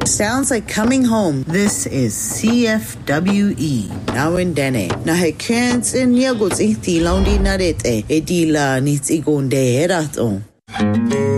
Sounds like coming home. This is CFWE. Now in Dene. Na he kens in yagots iti laundi narete. Edila nits igonde heraton.